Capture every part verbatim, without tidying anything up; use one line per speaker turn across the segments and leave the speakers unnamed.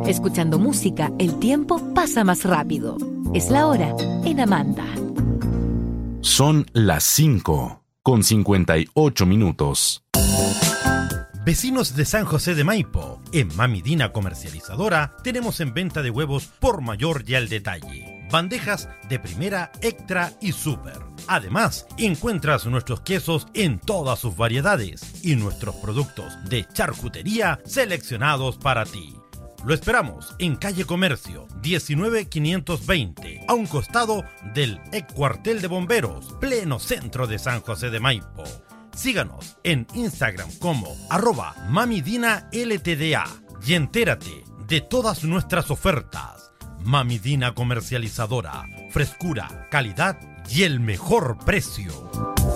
Escuchando música, el tiempo pasa más rápido. Es la hora en Amanda.
Son las cinco con cincuenta y ocho minutos.
Vecinos de San José de Maipo, en Mami Dina Comercializadora tenemos en venta de huevos por mayor y al detalle. Bandejas de primera, extra y super. Además, encuentras nuestros quesos en todas sus variedades y nuestros productos de charcutería seleccionados para ti. Lo esperamos en calle Comercio, diecinueve quinientos veinte, a un costado del ex cuartel de bomberos, pleno centro de San José de Maipo. Síganos en Instagram como arroba mamidina ltda y entérate de todas nuestras ofertas. Mami Dina Comercializadora, frescura, calidad y el mejor precio.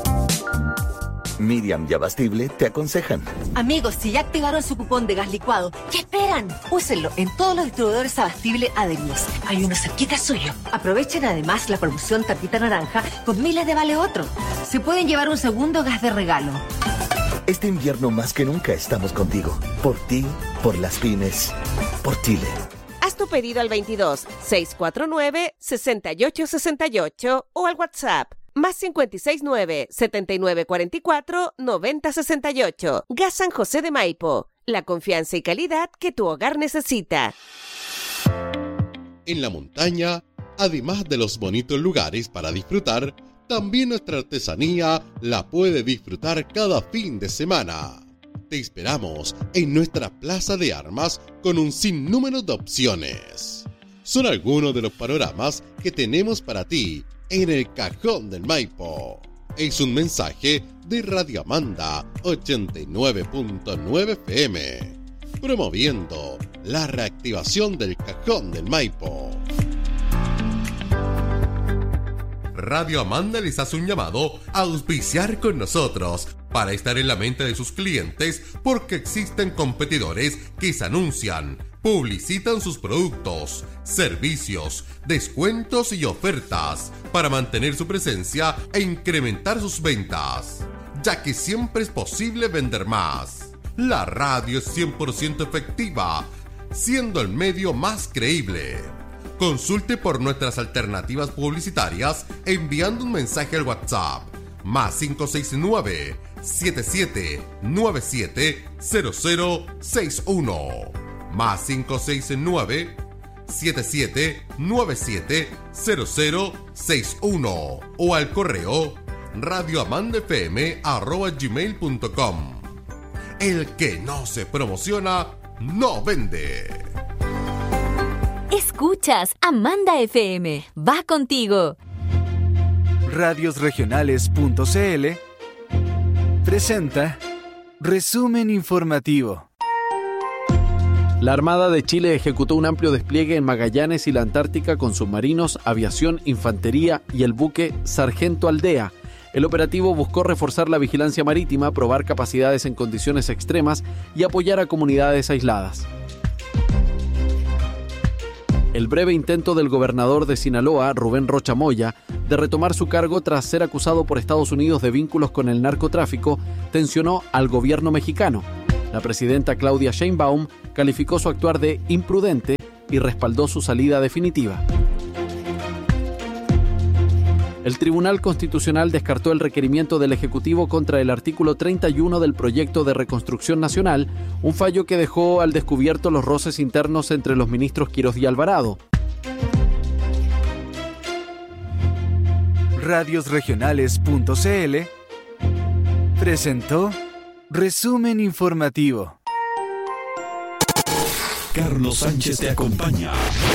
Miriam y Abastible te aconsejan.
Amigos, si ya activaron su cupón de gas licuado, ¿qué esperan? Úsenlo en todos los distribuidores Abastible adheridos. Hay uno cerquita suyo. Aprovechen además la promoción Tapita Naranja con miles de vale otro. Se pueden llevar un segundo gas de regalo.
Este invierno más que nunca estamos contigo. Por ti, por las pymes, por Chile.
Haz tu pedido al veintidós, seiscientos cuarenta y nueve, sesenta y ocho sesenta y ocho o al WhatsApp. Más cincuenta y seis nueve, setenta y nueve cuarenta y cuatro, noventa sesenta y ocho. Gas San José de Maipo. La confianza y calidad que tu hogar necesita.
En la montaña, además de los bonitos lugares para disfrutar, también nuestra artesanía la puede disfrutar cada fin de semana. Te esperamos en nuestra plaza de armas con un sinnúmero de opciones. Son algunos de los panoramas que tenemos para ti en el Cajón del Maipo. Es un mensaje de Radio Amanda ochenta y nueve punto nueve F M, promoviendo la reactivación del Cajón del Maipo. Radio Amanda les hace un llamado a auspiciar con nosotros para estar en la mente de sus clientes, porque existen competidores que se anuncian, publicitan sus productos, servicios, descuentos y ofertas para mantener su presencia e incrementar sus ventas, ya que siempre es posible vender más. La radio es cien por ciento efectiva, siendo el medio más creíble. Consulte por nuestras alternativas publicitarias enviando un mensaje al WhatsApp más cinco seis nueve, siete siete nueve siete, cero cero seis uno más cinco seis nueve, siete siete nueve siete, cero cero seis uno o al correo radioamandafm arroba gmail punto com. El que no se promociona, no vende.
Escuchas Amanda F M. Va contigo.
radios regionales punto c l presenta Resumen Informativo.
La Armada de Chile ejecutó un amplio despliegue en Magallanes y la Antártica con submarinos, aviación, infantería y el buque Sargento Aldea. El operativo buscó reforzar la vigilancia marítima, probar capacidades en condiciones extremas y apoyar a comunidades aisladas. El breve intento del gobernador de Sinaloa, Rubén Rocha Moya, de retomar su cargo tras ser acusado por Estados Unidos de vínculos con el narcotráfico, tensionó al gobierno mexicano. La presidenta Claudia Sheinbaum calificó su actuar de imprudente y respaldó su salida definitiva. El Tribunal Constitucional descartó el requerimiento del Ejecutivo contra el artículo treinta y uno del Proyecto de Reconstrucción Nacional, un fallo que dejó al descubierto los roces internos entre los ministros Quirós y Alvarado.
radios regionales punto c l presentó Resumen Informativo.
Carlos Sánchez te acompaña